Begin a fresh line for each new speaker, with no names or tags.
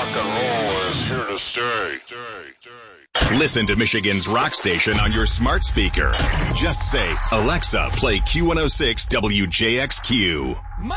Rock and roll is here to stay.
Listen to Michigan's rock station on your smart speaker. Just say, Alexa, play Q106 WJXQ.